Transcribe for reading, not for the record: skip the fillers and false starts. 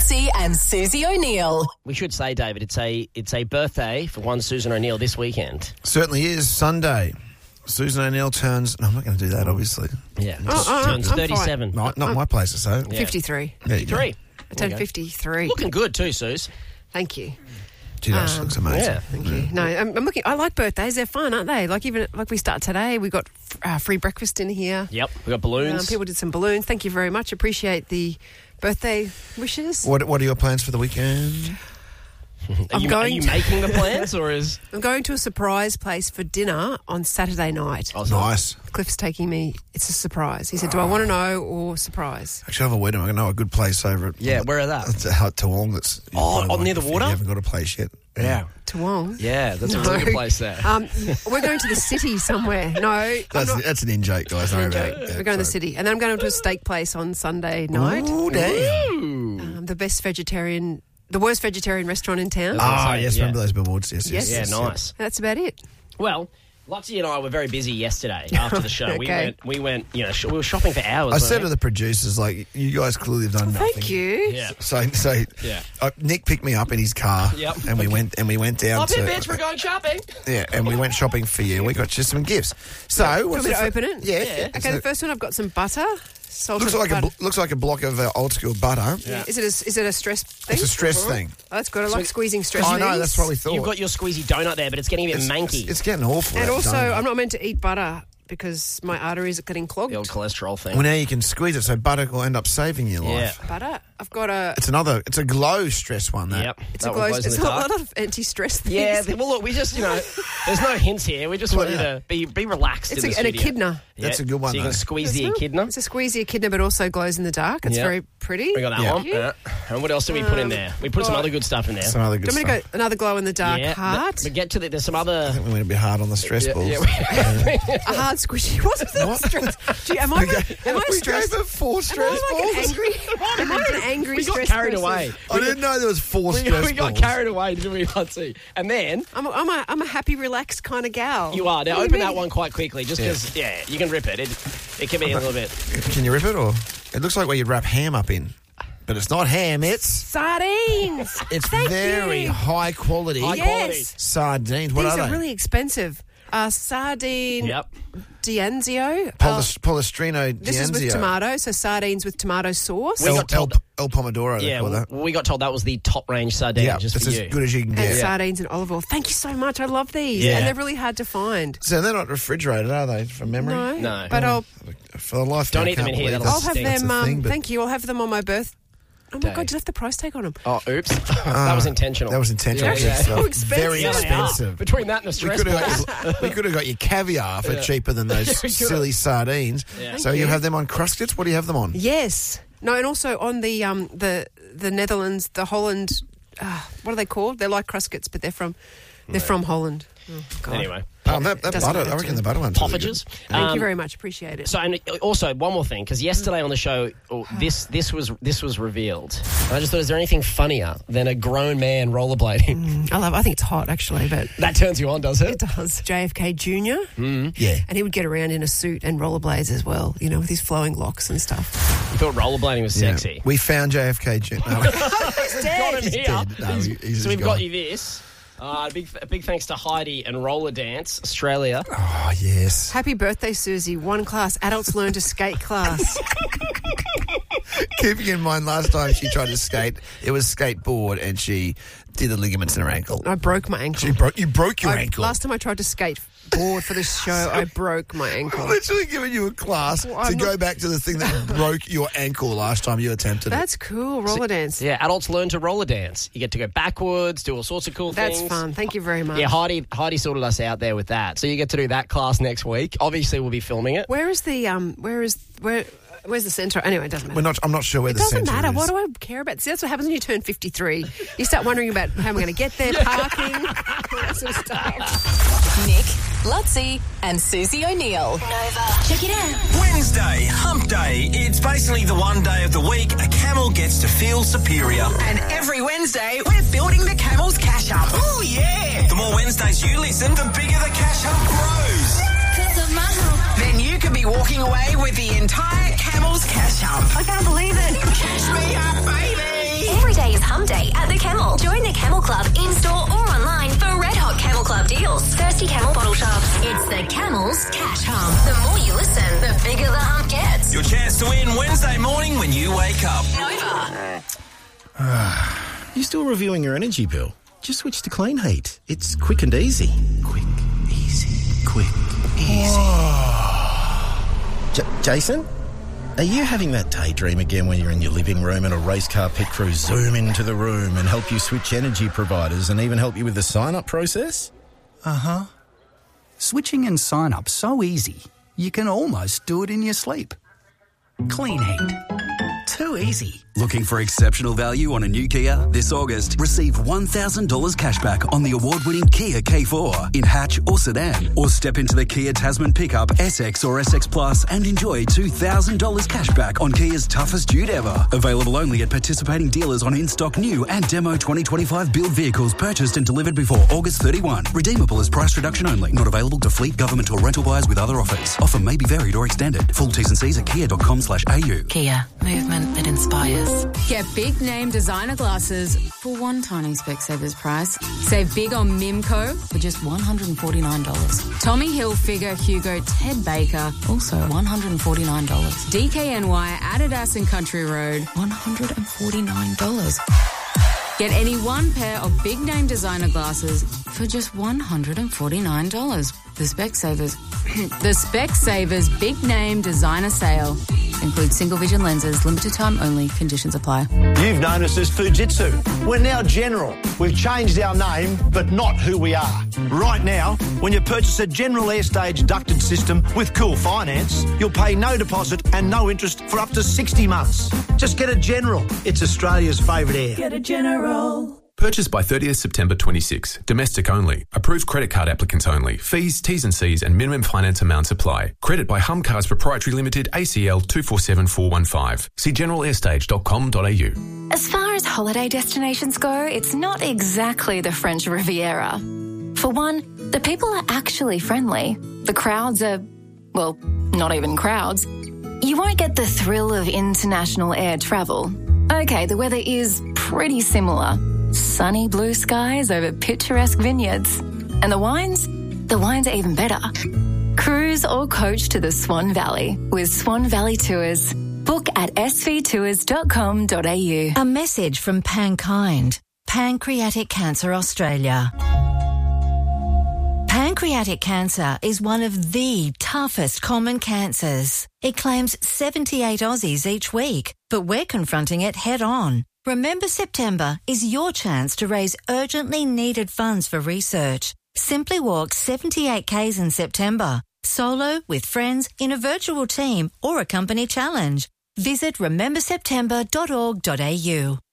Lutzi and Susie O'Neill. We should say, David, it's a birthday for one Susan O'Neill this weekend. Certainly is. Sunday. Susan O'Neill turns... No, I'm not going to do that, obviously. Yeah. Turns 37. Not my place to say. Yeah. 53. 53. I turned 53. Looking good too, Suze. Thank you. She does. Looks amazing. Yeah. Thank you. No, I'm looking. I like birthdays. They're fun, aren't they? Like we start today. We got free breakfast in here. Yep. We got balloons. People did some balloons. Thank you very much. Appreciate the birthday wishes. What are your plans for the weekend? Are you making the plans, or is... I'm going to a surprise place for dinner on Saturday night. Oh, Nice. Cliff's taking me. It's a surprise. He said, do I want to know or surprise? Actually, I have a wedding. I know a good place over at... Yeah, where are that? It's at Toowong. That's near the water? You haven't got a place yet. Yeah. Toowong? Yeah, that's a really good place there. We're going to the city somewhere. No. That's an in-joke, guys. Don't worry about it. We're going to the city. And then I'm going to a steak place on Sunday night. Ooh, damn. The worst vegetarian restaurant in town. Yes. Remember those billboards? Yes. Yeah, nice. That's about it. Well, Lutzi and I were very busy yesterday after the show. Okay. We went, we were shopping for hours. I said to the producers, like, you guys clearly have done nothing. Thank you. Yeah. So Yeah. Nick picked me up in his car, and we went down Up to... here, bitch, we're going shopping. Yeah, and we went shopping for you. We got you some gifts. So, Want me to open it? Yeah. Okay, the first one I've got some butter. Looks like a block of old school butter. Yeah. Is it a stress thing? It's a stress thing. Oh, that's good. I like squeezing stress. I know, that's what we thought. You've got your squeezy donut there, but it's getting a bit manky. It's getting awful. And that also, donut. I'm not meant to eat butter because my arteries are getting clogged. The old cholesterol thing. Well, now you can squeeze it, so butter will end up saving your life. Butter. I've got It's a glow stress one. That. Yep. It's a glow. It's a lot of anti-stress things. Yeah, well, look, we just, there's no hints here. We just want you to be relaxed in the It's an studio. echidna. That's a good one, So you can though. squeeze the echidna. It's a squeezy echidna, but also glows in the dark. It's very pretty. We got that one. Yeah. And what else did we put in there? We put some other good stuff in there. Some other good Do you want me stuff. to go another glow in the dark heart? But get to there's some other... I think we went a bit hard on the stress balls. A hard squishy. What's that stress? Gee, am I We stressed? gave her 4 stress Am I balls. like an angry? Am I an angry We got stress carried person? away. I didn't know there was 4 stress balls. We got carried away, didn't we, Lutzi? And then... I'm a happy, relaxed kind of gal. You are. Now What do you open mean? that one quite quickly, just because, you can rip it. It can be a little bit... Can you rip it, or it looks like where you'd wrap ham up in, but it's not ham. It's Sardines. it's Thank very you. high quality. Yes. Sardines. What These are are they? really expensive. Sardine Yep. D'Anzio. Polestrino This is with D'Anzio. tomato, so sardines with tomato sauce. El Pomodoro, they call that. We got told that was the top range sardine Yeah, just it's for as you. good as you can And get. sardines and olive oil. Thank you so much. I love these. Yeah. And they're really hard to find. So they're not refrigerated, are they, from memory? No. But I'll For the life, Don't I eat them can't in here, believe that'll that's- have stink. them. that's a thing, but Thank you. I'll have them on my birth. Oh my God, you left the price tag on them. Oh, oops. That was intentional. That was intentional. Yeah. So expensive. Very Yeah, they expensive. Between that and the stress We could have got you caviar for cheaper than those silly sardines. Yeah. So you have them on Cruskits? What do you have them on? Yes. No, and also on the Netherlands, the Holland. What are they called? They're like Cruskits, but they're from Holland. Oh, God. Anyway. That Doesn't butter, matter. I reckon the butter one's really good. Poffages. Thank you very much. Appreciate it. So, and also one more thing, because yesterday on the show, this was revealed. And I just thought, is there anything funnier than a grown man rollerblading? I think it's hot, actually, but That turns you on, does it? it does. JFK Jr. Yeah. And he would get around in a suit and rollerblades as well, with his flowing locks and stuff. You thought rollerblading was sexy. We found JFK Jr. No, He's Got him here. dead. No, he's So we've gone. got you this. A big thanks to Heidi and Roller Dance Australia. Oh, yes. Happy birthday, Susie. One class. Adults learn to skate class. Keeping in mind, last time she tried to skate, it was skateboard, and she did the ligaments in her ankle. I broke my ankle. You broke your ankle. Last time I tried to skate board for this show, I broke my ankle. Literally giving you a class to go back to the thing that broke your ankle last time you attempted it. That's cool. Roller dance. Yeah, adults learn to roller dance. You get to go backwards, do all sorts of cool That's things. fun. Thank you very much. Yeah, Heidi sorted us out there with that. So you get to do that class next week. Obviously, we'll be filming it. Where's the centre? Anyway, it doesn't matter. I'm not sure where It the doesn't centre matter. is. What do I care about? See, that's what happens when you turn 53. You start wondering about how am I going to get there, parking, all that sort of stuff. Nick, Lutzi and Susie O'Neill. Nova. Check it out. Wednesday, hump day. It's basically the one day of the week a camel gets to feel superior. And every Wednesday, we're building the Camel's Cash Up. Oh, yeah! The more Wednesdays you listen, the bigger the cash up grows. Then you could be walking away with the entire Camel's Cash Up. I can't believe it. Cash me up, baby! Every day Farm Day at the Camel. Join the Camel Club in-store or online for red hot Camel Club deals. Thirsty Camel bottle shops. It's the Camel's Cash Hump. The more you listen, the bigger the hump gets. Your chance to win Wednesday morning when you wake up. Nova. You still reviewing your energy bill? Just switch to Clean Heat. It's quick and easy. Quick, easy, quick, easy. Jason? Are you having that daydream again when you're in your living room and a race car pit crew zoom into the room and help you switch energy providers and even help you with the sign-up process? Uh-huh. Switching and sign-up so easy, you can almost do it in your sleep. Clean Heat. Too easy. Looking for exceptional value on a new Kia? This August, receive $1,000 cash back on the award-winning Kia K4 in hatch or sedan. Or step into the Kia Tasman pickup, SX or SX Plus and enjoy $2,000 cash back on Kia's toughest dude ever. Available only at participating dealers on in-stock new and demo 2025 build vehicles purchased and delivered before August 31. Redeemable as price reduction only. Not available to fleet, government or rental buyers with other offers. Offer may be varied or extended. Full T's and C's at kia.com/au. Kia. Movement that inspires. Get big name designer glasses for one tiny Specsavers price. Save big on Mimco for just $149. Tommy Hilfiger, Hugo, Ted Baker, also $149. DKNY, Adidas and Country Road, $149. Get any one pair of big name designer glasses for just $149. The Specsavers Big Name Designer Sale. Includes single vision lenses, limited time only, conditions apply. You've known us as Fujitsu. We're now General. We've changed our name, but not who we are. Right now, when you purchase a General Airstage ducted system with Cool Finance, you'll pay no deposit and no interest for up to 60 months. Just get a General. It's Australia's favourite air. Get a General. Purchased by 30th September 26. Domestic only. Approved credit card applicants only. Fees, T's and C's and minimum finance amounts apply. Credit by Humcars Proprietary Limited, ACL 247415. See generalairstage.com.au. As far as holiday destinations go, it's not exactly the French Riviera. For one, the people are actually friendly. The crowds are, well, not even crowds. You won't get the thrill of international air travel. Okay, the weather is pretty similar. Sunny blue skies over picturesque vineyards. And the wines? The wines are even better. Cruise or coach to the Swan Valley with Swan Valley Tours. Book at svtours.com.au. A message from Pankind, Pancreatic Cancer Australia. Pancreatic cancer is one of the toughest common cancers. It claims 78 Aussies each week, but we're confronting it head on. Remember September is your chance to raise urgently needed funds for research. Simply walk 78 Ks in September, solo, with friends, in a virtual team or a company challenge. Visit rememberseptember.org.au.